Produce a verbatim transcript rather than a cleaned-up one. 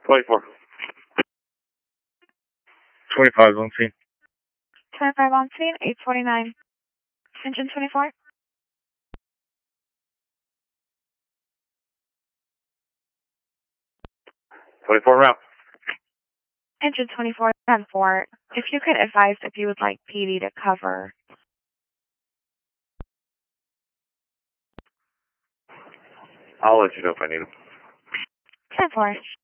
twenty-four. twenty-five on scene. twenty-five on scene, eight forty-nine. Engine twenty-four. twenty-four route. Engine twenty-four, ten four. If you could advise if you would like P D to cover. I'll let you know if I need them. ten four.